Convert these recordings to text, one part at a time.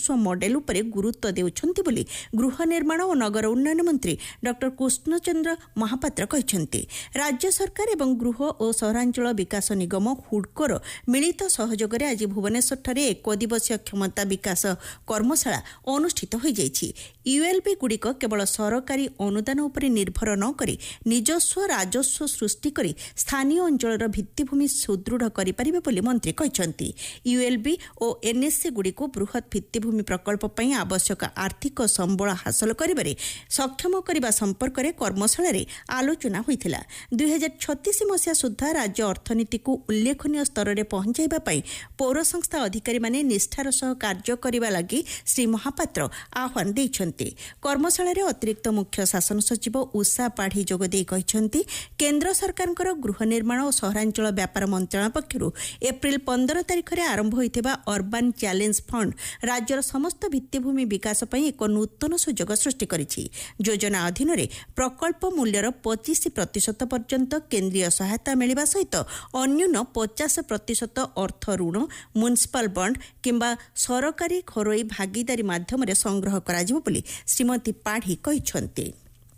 ନିଜସ୍व model उपरे गुरुत्व देउछन्ति बोली गृह निर्माण और नगर उन्नयन मंत्री डॉक्टर कृष्णचंद्र महापात्र कहिसंति। राज्य सरकार एवं गृह और सहरांचल विकास निगम हुडकोर मिलित सहयोग रे आज भुवनेश्वर ठारे एक दिवसीय क्षमता विकास कर्मशाला अनुष्ठित होई जाइछि। यूएलबी गुड़िक केवल सरकारी अनुदान उपरे निर्भर न करी निजस्व राजस्व सृष्टि करी स्थानीय अंचलर भित्तिभूमि सुदृढ़ करि परिबे बोली मंत्री कहिसंति। यूएलबी और एनएससी गुड़िक बृहत भित्तिभूमि प्रकल्प पई आवश्यक आर्थिक संबल हासिल करिबारे सक्षम करिबा संपर्क रे कर्मशाला रे आलोचना होइथिला। 2036 मसिया सुद्धा राज्य अर्थनीति को उल्लेखनीय स्तर रे पहुंचाइबा पई पौर संस्था अधिकारी माने निष्ठार सह कार्य करिबा लागि श्री महापात्र आह्वान दैछन्ति। कर्मशाला रे अतिरिक्त मुख्य शासन सचिव उषा पाढ़ी जोगदे कहिसंति केंद्र सरकारଙ୍କର गृह निर्माण और सहरांचल व्यापार मंत्रालय पक्षरु एप्रिल 15 तारिख रे आरंभ होइथिबा अर्बन चैलेंज फंड राज्यर समस्त भित्तिभूमि विकास पई एक नूतन सुजोग सृष्टि करिछि। योजना अधीन रे प्रकल्प मूल्यर 25% पर्यंत केंद्रीय सहायता मिलिबा सहित अन्यून 50% अर्थ ऋण म्युनिसिपल बॉन्ड किंबा सरकारी घरोई भागीदारी माध्यम रे संग्रह कराजिबो बोली श्रीमती पाढ़ी कहिसंति।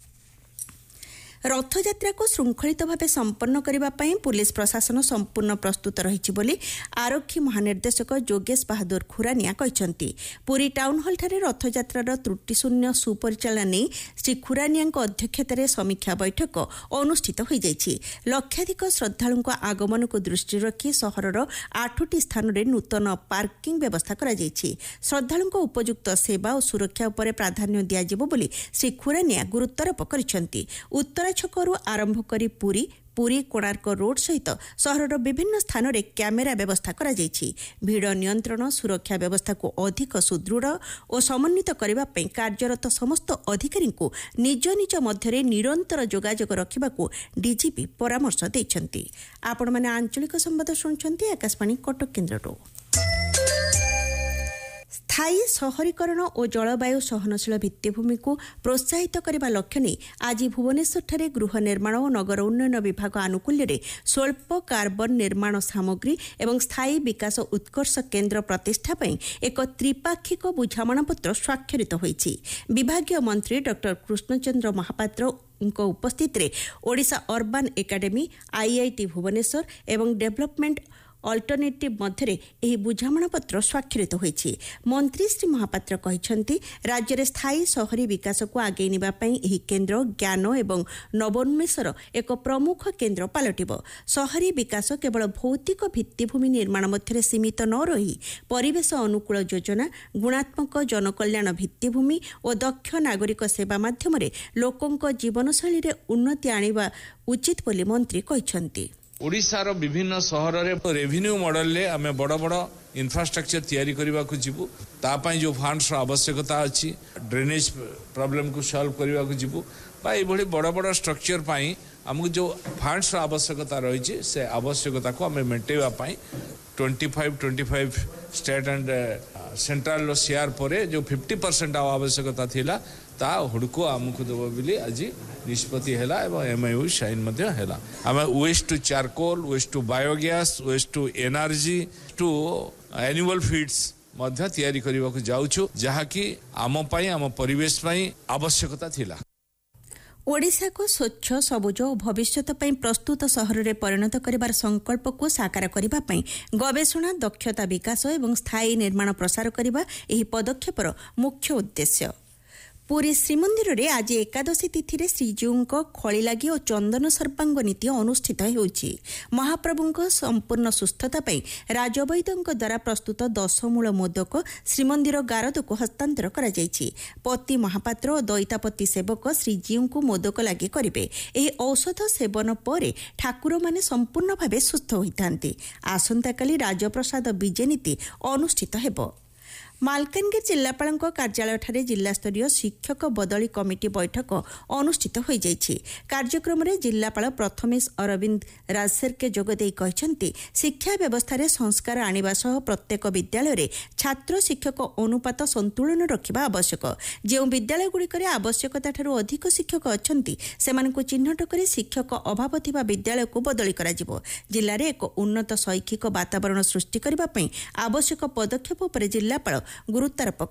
रथयात्रा को श्रृंखलित भाव संपन्न करने पुलिस प्रशासन संपूर्ण प्रस्तुत रही बोली आरक्षी महानिर्देशक योगेश बहादुर खुरानिया कहते। पुरी टाउन हॉल ठारे रथयात्रार त्रुटिशून्य सुपरिचालना नहीं श्री खुरानिया अध्यक्षतार समीक्षा बैठक अनुष्ठित हो जाइछि। लक्षाधिक श्रद्धालुं आगमन को दृष्टि रखी सहरर 8टी स्थान में नूतन पार्किंग व्यवस्था करा जाइछि। श्रद्धालुं उपयुक्त सेवा और सुरक्षा उपर प्राधान्य दियाजिबो बोली श्री खुरानिया गुरुत्वारोप करिसेंति। उत्तर छकरू आरंभ करी पुरी कोणार्क रोड सहित सहरर विभिन्न स्थान में कैमेरा व्यवस्था करा जाइछि। भीड़ नियंत्रण सुरक्षा व्यवस्था को अधिक सुदृढ़ और समन्वित करबा पई कार्यरत समस्त अधिकारी को निज निज मध्य निरंतर जोगाजोग रखिबाकू डीजीपी परामर्श दैछन्ति। आपण माने आंचलिक संवाद सुनछन्ति आकाशवाणी कटक केन्द्ररो। स्थायी शहरीकरण और जलवायु सहनशील भित्तिभूमि को प्रोत्साहित करने लक्ष्य नहीं आज भुवनेश्वर ठारे गृह निर्माण और नगर उन्नयन विभाग आनुकूल्य रे स्वल्प कार्बन निर्माण सामग्री एवं स्थायी विकास उत्कर्ष केन्द्र प्रतिष्ठा पई एक त्रिपाक्षिक बुझामणापत्र स्वाक्षरित होईछि। विभागीय मंत्री डॉक्टर कृष्णचंद्र महापात्र उपस्थित रे Odisha urban academy IIT Bhubaneswar एवं डेवलपमेंट अल्टरनेटिव मध्य एही बुझामणापत्र स्वाक्षरित होईछि। मंत्री श्री महापात्र कहिसंति राज्य में स्थायी शहरी विकास को आगे निबा पई एही केन्द्र ज्ञान एवं नवोन्मेषर एक प्रमुख केन्द्र पलटिबो। शहरी विकास केवल भौतिक भित्तिभूमि निर्माण मध्य सीमित न रही परिवेश अनुकूल योजना गुणात्मक जनकल्याण भित्तिभूमि और दक्ष नागरिक सेवा माध्यम लोकों जीवनशैली रे उन्नति आनिबा उचित बोली मंत्री कहिसंति। ओडिशार विभिन्न सहर रे रेवेन्यू मॉडल ले आमे बड़ बड़ इंफ्रास्ट्रक्चर तैयारी करबा को जिबु तापाई जो फंड्स आवश्यकता अछि ड्रेनेज प्रॉब्लम को सॉल्व करबा को जिबु बा ए बड़ी बड़ बड़ स्ट्रक्चर पाई हमको जो फंड्स आवश्यकता रही छै से आवश्यकता को आमे मेंटेबा पाई 25 स्टेट एंड सेंट्रल शेयर परे जो 50% आवश्यकता थिला ता हुडको आमको देबो बिली आज निष्पत्ति हैला एवं एमओयू साइन मध्य हैला। आमे waste to charcoal waste to biogas waste to energy to annual feeds मध्य तैयारी करबा को जाउछु जहा कि आम पई आम परिवेश पई आवश्यकता थिला। ओडिशा को स्वच्छ सबुज और भविष्यत पई प्रस्तुत सहर रे परिणत करिबार संकल्प को साकार करिबा पई गवेषणा दक्षता विकास एवं स्थायी निर्माण प्रसार करिबा एही पदक्षेपर मुख्य उद्देश्य। पुरी श्रीमंदिर रे आज एकादशी तिथि रे श्रीजीउंको खळी लागि और चंदन सर्पांग नीति अनुष्ठित होउछि। महाप्रभुंको संपूर्ण सुस्थता पई राजवैद्यंक द्वारा प्रस्तुत 10 मूल मोदक श्रीमंदिर गारद को हस्तांतर करा जायछि। पति महापात्र और दैतापति सेवक श्रीजीउंको मोदक लागि करिवे। एही औषध सेवन परे ठाकुर माने संपूर्ण भावे सुस्थ होइथांती। आसंता काली राजप्रसाद विजय नीति अनुष्ठित हेबो। मालकानगिरी जिलापाल कार्यालय ठारे जिला स्तरीय शिक्षक बदली कमिटी बैठक अनुष्ठित हो जाइछि। कार्यक्रम में जिलापाल प्रथमेश अरविंद राजसेरके जोगदे कहते शिक्षा व्यवस्था रे संस्कार आनिबा सह प्रत्येक विद्यालय रे छात्र शिक्षक अनुपात संतुलन रखिबा आवश्यक। जो विद्यालय गुड़िक आवश्यकता ठारू अधिक शिक्षक अछंती सेमानकु चिन्हट करी शिक्षक अभाव थिबा विद्यालय को बदली करा जिवो। जिल्ला रे एक उन्नत शैक्षिक वातावरण सृष्टि करबा पई आवश्यक पदक्षेप पर जिलापाल गुरुत्वारोप